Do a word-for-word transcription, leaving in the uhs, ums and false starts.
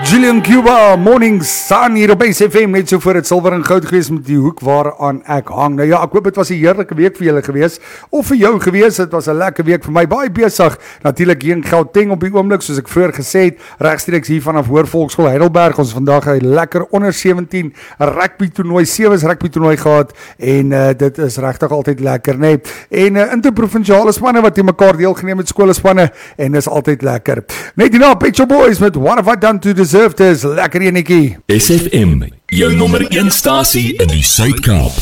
Julian Cuba, Morning Sun hier op S F M, net so voor het silwer en goud gewees met die hoek waaraan ek hang. Nou ja, ek hoop het was 'n heerlike week vir julle gewees, of vir jou gewees, het was 'n lekker week vir my, baie besig, natuurlik hier in Gauteng op die oomblik, soos ek vroeër gesê het, regstreeks hier vanaf Hoërvolksskool Heidelberg, ons vandag 'n lekker onder sewentien rugby toernooi, sewe rugby toernooi gehad, en uh, dit is regtig altyd lekker, nee, en uh, interprovinsiale spanne wat in mekaar deelgeneem het, skoolspanne, en dis altyd lekker. Net hierna, Pet Shop Boys met What Have I Done to Deserve This, lekker enetjie. S F M, jou nommer een stasie in die Suid-Kaap.